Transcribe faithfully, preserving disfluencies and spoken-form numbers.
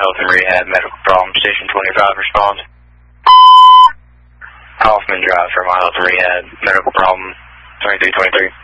Health and Rehab, medical problem, station twenty-five, respond. Hoffman Drive for My Health and Rehab, medical problem, twenty-three twenty-three.